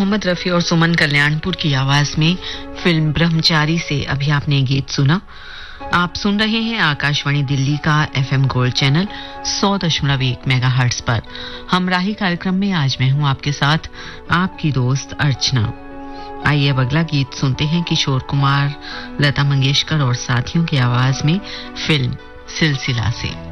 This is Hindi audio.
मोहम्मद रफी और सुमन कल्याणपुर की आवाज में फिल्म ब्रह्मचारी से अभी आपने गीत सुना। आप सुन रहे हैं आकाशवाणी दिल्ली का एफएम गोल्ड चैनल 100.1 मेगाहर्ट्ज पर। हमराही कार्यक्रम में आज मैं हूं आपके साथ आपकी दोस्त अर्चना। आइए अब अगला गीत सुनते हैं किशोर कुमार, लता मंगेशकर और साथियों की आवाज में फिल्म सिलसिला से।